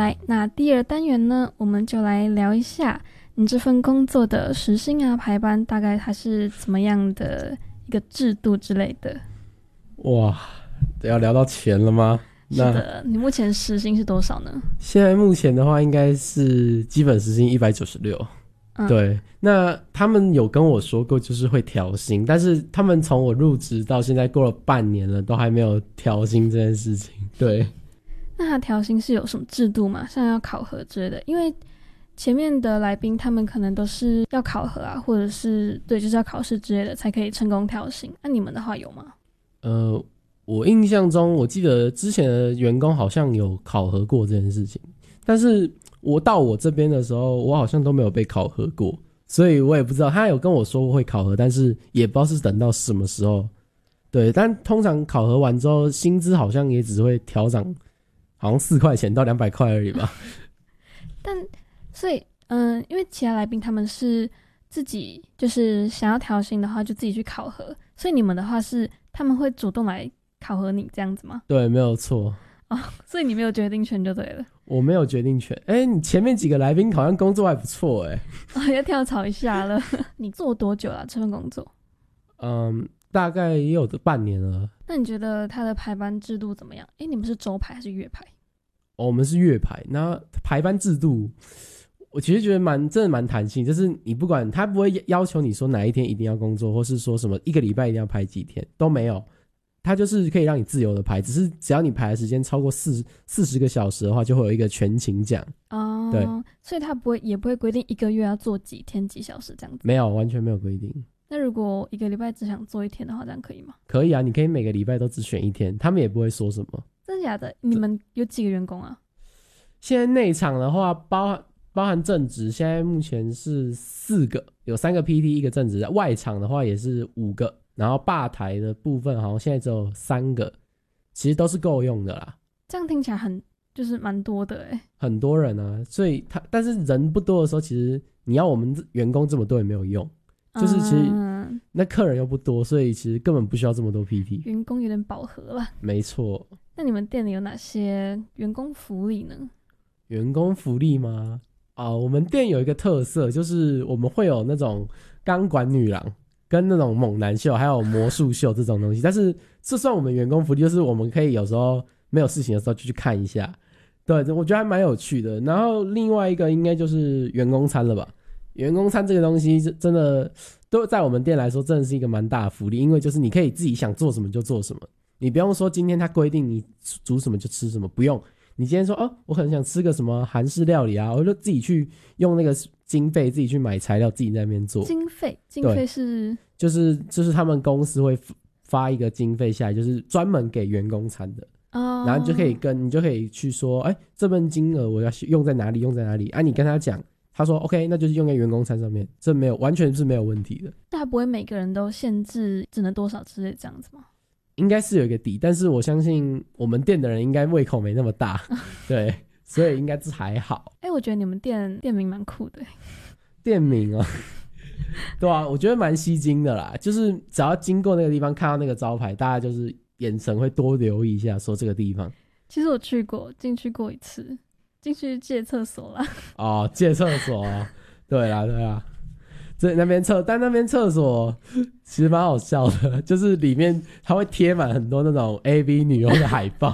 来，那第二单元呢，我们就来聊一下你这份工作的时薪啊、排班，大概它是怎么样的一个制度之类的。 哇，要聊到钱了吗？ 是的，你目前时薪是多少呢？ 现在目前的话，应该是基本时薪196。对，那他们有跟我说过，就是会调薪，但是他们从我入职到现在过了半年了，都还没有调薪这件事情。对， 那他调薪是有什么制度吗？像要考核之类的？因为前面的来宾他们可能都是要考核啊，或者是对，就是要考试之类的才可以成功调薪。那你们的话有吗？ 我印象中，我记得之前的员工好像有考核过这件事情，但是我到我这边的时候，我好像都没有被考核过，所以我也不知道。他有跟我说会考核，但是也不知道是等到什么时候。对，但通常考核完之后，薪资好像也只会调涨，好像4块钱到200块而已吧。 但所以，因为其他来宾他们是自己就是想要调薪的话，就自己去考核，所以你们的话是他们会主动来考核你这样子吗？ 对，没有错。 所以你没有决定权就对了。 我没有决定权。你前面几个来宾好像工作还不错要跳槽一下了。你做多久了这份工作？ 大概也有半年了。 那你觉得他的排班制度怎么样？你们是周排还是月排？ 我们是月排。那排班制度我其实觉得真的蛮弹性，就是你不管他不会要求你说哪一天一定要工作，或是说什么一个礼拜一定要排几天，都没有。他就是可以让你自由的排，只要你排的时间超过40个小时的话，就会有一个全勤奖。对， 所以他也不会规定一个月要做几天几小时这样子。 没有，完全没有规定。 那如果一个礼拜只想做1天的话，这样可以吗？ 可以啊，你可以每个礼拜都只选1天，他们也不会说什么。 真的假的？你们有几个员工啊？ 现在内场的话，包含正职，现在目前是4个，有3个 PT， 1个正职。外场的话也是5个。然后吧台的部分好像现在只有3个，其实都是够用的啦。 这样听起来就是蛮多的很多人啊，所以但是人不多的时候，其实你要我们员工这么多也没有用，就是其实那客人又不多，所以其实根本不需要这么多 PT。 员工有点饱和了。没错。 那你们店里有哪些员工福利呢？ 员工福利吗？我们店有一个特色，就是我们会有那种钢管女郎。跟那种猛男秀还有魔术秀这种东西，但是这算我们员工福利，就是我们可以有时候没有事情的时候就去看一下。对，我觉得还蛮有趣的。然后另外一个应该就是员工餐了吧。员工餐这个东西真的都在我们店来说真的是一个蛮大的福利，因为就是你可以自己想做什么就做什么，你不用说今天他规定你煮什么就吃什么，不用。你今天说我可能想吃个什么韩式料理啊，我就自己去用那个经费，自己去买材料，自己在那边做。经费是就是他们公司会发一个经费下来，就是专门给员工餐的。然后你就可以去说，这份金额我要用在哪里，用在哪里啊？你跟他讲，他说 OK， 那就是用在员工餐上面，这完全是没有问题的。 那他不会每个人都限制只能多少之类这样子吗？ 应该是有一个底，但是我相信我们店的人应该胃口没那么大。对，所以应该是还好。 我觉得你们店名蛮酷的。 店名对啊，我觉得蛮吸睛的啦，就是只要经过那个地方看到那个招牌，大家就是眼神会多留意一下说这个地方。 其实我进去过一次，进去借厕所啦。 借厕所对啦但那边厕所其实蛮好笑的，就是里面它会贴满很多那种 AV 女优的海报。